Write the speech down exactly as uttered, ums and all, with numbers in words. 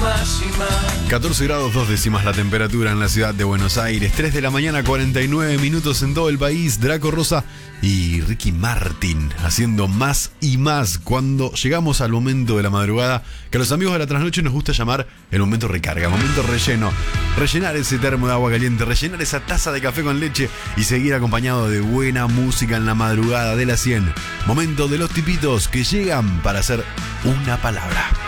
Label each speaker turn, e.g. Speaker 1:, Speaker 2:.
Speaker 1: más y más.
Speaker 2: catorce grados dos décimas la temperatura en la ciudad de Buenos Aires. tres de la mañana, cuarenta y nueve minutos en todo el país. Draco Rosa y Ricky Martin haciendo más y más cuando llegamos al momento de la madrugada que a los amigos de la trasnoche nos gusta llamar el momento recarga, momento relleno. Rellenar ese termo de agua caliente, rellenar esa taza de café con leche y seguir acompañado de buena música en la madrugada de las cien. Momento de los tipitos que llegan para hacer una palabra.